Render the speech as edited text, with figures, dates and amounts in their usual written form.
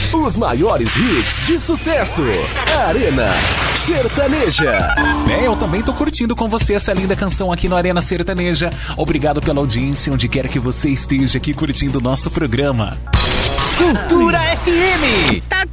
Os maiores hits de sucesso. Arena Sertaneja. Eu também tô curtindo com você essa linda canção aqui no Arena Sertaneja. Obrigado pela audiência, onde quer que você esteja aqui curtindo o nosso programa. Cultura FM.